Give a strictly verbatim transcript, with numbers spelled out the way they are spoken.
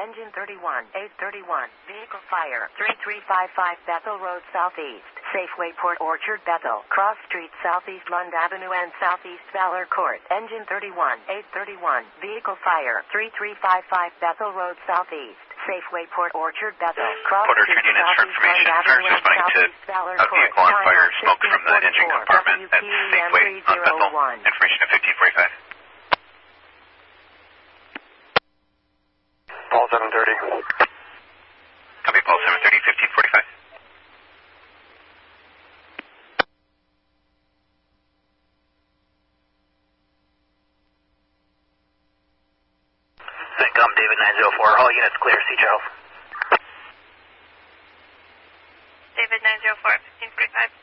Engine thirty-one, eight thirty-one, vehicle fire, three three five five Bethel Road Southeast, Safeway Port Orchard Bethel, Cross Street Southeast Lund Avenue and Southeast Valor Court. Engine thirty-one, eight thirty-one, vehicle fire, three three five five Bethel Road Southeast, Safeway Port Orchard Bethel, Cross Port Street Orchard units for Southeast Lund information. Avenue Cars and responding to Southeast Valor a Court. vehicle on fire, smoke from the engine fifteen forty-four, compartment at W P E M Safeway on Bethel. Information at fifteen forty-five. Paul seven thirty. Copy, Paul seven thirty, fifteen forty-five. Come, David nine zero four. All units clear, C Charles. David nine zero four, fifteen forty-five.